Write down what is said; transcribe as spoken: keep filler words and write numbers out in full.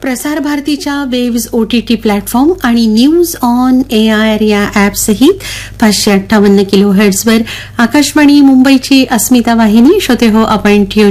प्रसार भारतीच्या waves OTT platform आणि न्यूज ऑन एआर या ॲप सहित पाचशे अठ्ठावन्न किलो हर्ट्झवर आकाशवाणी मुंबईची अस्मिता वाहिनी श्रोते हो आपण ट्यून